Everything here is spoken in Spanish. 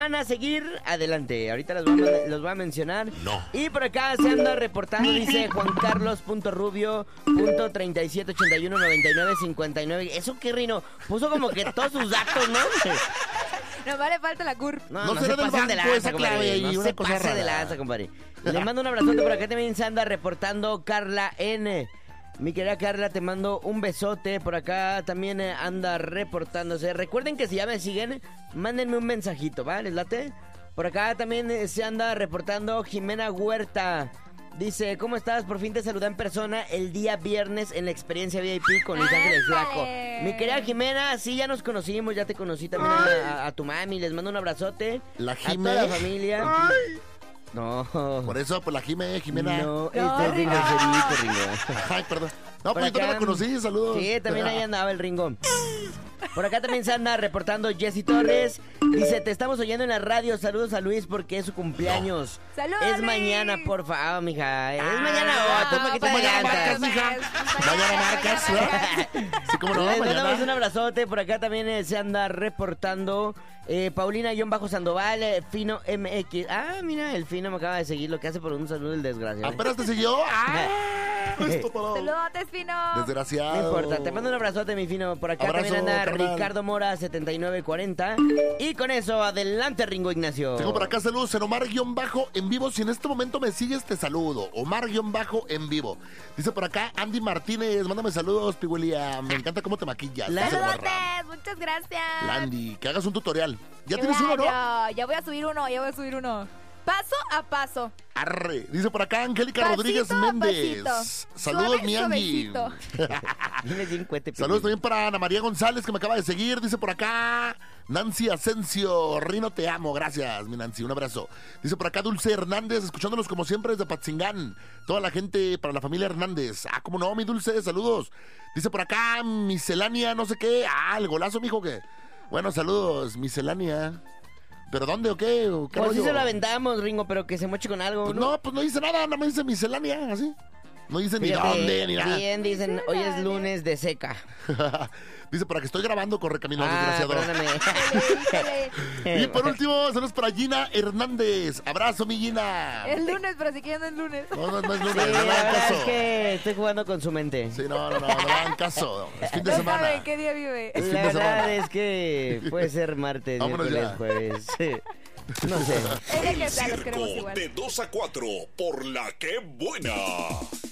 Van a seguir adelante. Ahorita los voy a mencionar. No. Y por acá se anda reportando, dice juancarlos.rubio.37819959. ¿Eso qué, Rino? Puso como que todos sus datos, ¿no? No vale falta la CURP. No será se del pasen de banco lanza, esa compadre. clave y No una se cosa pase de rara. lanza, compadre. Le mando un abrazote. Por acá también se anda reportando Carla N. Mi querida Carla, te mando un besote. Por acá también anda reportándose. Recuerden que si ya me siguen, mándenme un mensajito, ¿va? ¿Les late? Por acá también se anda reportando Jimena Huerta. Dice, ¿cómo estás? Por fin te saludé en persona el día viernes en la experiencia VIP con Luis Ángel el Flaco. Mi querida Jimena, sí, ya nos conocimos, ya te conocí también a tu mami. Les mando un abrazote. La A Jime. toda la familia. Ay. No. Por eso, pues la Jimena. No, estás de groserito, Ringo. Ay, perdón. No, Por pues yo también acá- la conocí, saludos. Sí, también ahí andaba el Ringo. Por acá también se anda reportando Jessy Torres. Dice, te estamos oyendo en la radio. Saludos a Luis porque es su cumpleaños. ¡Saludos, Es Luis! mañana, por favor, mija. Es mañana pues, ¿para qué te mañana adelantas? marcas, mija. Mañana marcas, ¿verdad? Sí, cómo no, Les mañana. mandamos un abrazote. Por acá también se anda reportando Paulina-Sandoval, Fino MX. Ah, mira, el Fino me acaba de seguir. Lo que hace por un saludo el desgraciado. ¿Apenas te siguió? ¡Ah! Esto todo. Saludotes, Fino. Desgraciado. No importa, te mando un abrazote, mi Fino. Por acá Abrazo, también anda carnal. Ricardo Mora, 7940. Y con eso, adelante, Ringo Ignacio. Tengo por acá saludos en Omar-en vivo. Si en este momento me sigues, te saludo. Omar-en vivo. Dice por acá Andy Martínez. Mándame saludos, Piguelia. Me encanta cómo te maquillas. La- Dice Saludotes, Barra. muchas gracias. Landy, que hagas un tutorial. ¿Ya tienes uno, no? Claro, ya voy a subir uno. Paso a paso. Arre. Dice por acá Angélica Pasito Rodríguez a Méndez. pasito. Saludos, Suave, mi Angie. suavecito. Vienes bien cuete, Saludos Piolín. también para Ana María González, que me acaba de seguir. Dice por acá Nancy Asensio. Rino, te amo. Gracias, mi Nancy. Un abrazo. Dice por acá Dulce Hernández, escuchándonos como siempre desde Patzingán. Toda la gente para la familia Hernández. Ah, cómo no, mi Dulce. Saludos. Dice por acá Miscelánea, no sé qué. Ah, el golazo, mijo, que. Bueno, saludos, Miscelánea. ¿Pero dónde o qué? ¿O qué Pues sí rollo? se lo aventamos, Ringo, pero que se moche con algo. Pues no, pues no dice nada, nada más dice Miscelánea, así. No dice ni Fíjate, dónde, ni nada. bien, dicen, hoy es lunes de seca. Dice para que estoy grabando Correcaminos, Ah, desgraciado. perdóname. Y por último, saludos para Gina Hernández. Abrazo, mi Gina. El lunes, pero si quieren no es lunes. No es lunes, Sí, no le la hagan verdad caso. es que estoy jugando con su mente. Sí, no le hagan caso. Es fin de No semana. saben qué día vive. Es fin La de verdad semana. es que puede ser martes, Vámonos miércoles, ya. jueves. No sé. Es de que sea, los queremos Circo igual. de 2 a 4 por la que buena.